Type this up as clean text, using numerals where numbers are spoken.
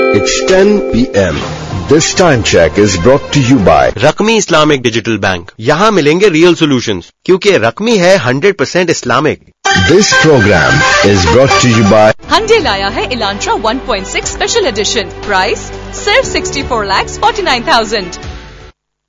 It's 10 p.m. This time check is brought to you by रकमी Islamic digital bank. यहाँ मिलेंगे real solutions, क्योंकि रकमी है 100% Islamic. This program is brought to you by Hyundai लाया है Elantra 1.6 special edition, price सिर्फ 64,49,000।